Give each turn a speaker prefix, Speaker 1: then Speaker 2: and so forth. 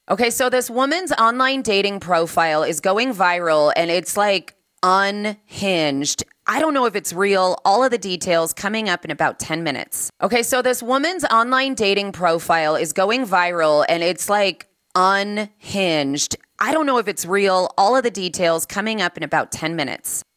Speaker 1: Okay, so this woman's online dating profile is going viral and it's like unhinged. I don't know if it's real. All of the details coming up in about 10 minutes. Okay, so this woman's online dating profile is going viral and it's like unhinged. I don't know if it's real. All of the details coming up in about 10 minutes.